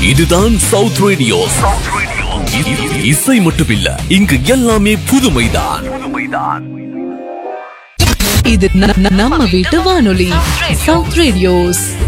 இதுதான் south radio. இசை மட்டுமில்ல, இங்கு எல்லாமே புதுமைதான். இது நம்ம வீட்டு வானொலி சவுத் ரேடியோஸ்.